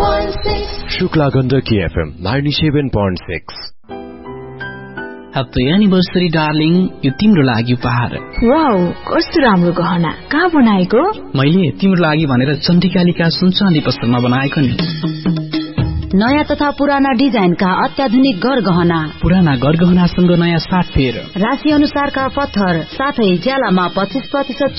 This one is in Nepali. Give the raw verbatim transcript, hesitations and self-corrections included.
Shukla Gandaki FM ninety-seven point six. Happy anniversary darling, यो तिम्रो लागि उपहार। वाउ, कस्तो राम्रो गहना, कहाँ बनाएको? मैले तिम्रो लागि भनेर चण्डिकालिका सुनचाँदी पसलमा बनाएको नि। नयाँ तथा पुराना डिजाइनका अत्याधुनिक गरगहना, पुराना गरगहनासँग नयाँ साटफेर, राशि अनुसारका पत्थर, साथै ज्यालामा पच्चीस प्रतिशत